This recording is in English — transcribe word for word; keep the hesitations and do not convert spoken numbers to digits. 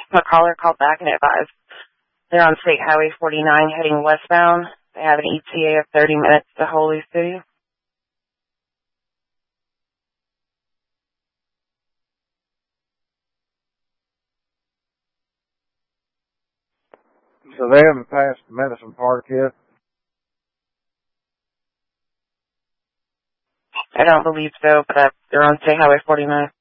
A caller called back and advised they're on State Highway forty-nine heading westbound. They have an E T A of thirty minutes to Holy City. So they haven't passed Medicine Park yet? I don't believe so, but they're on State Highway forty-nine.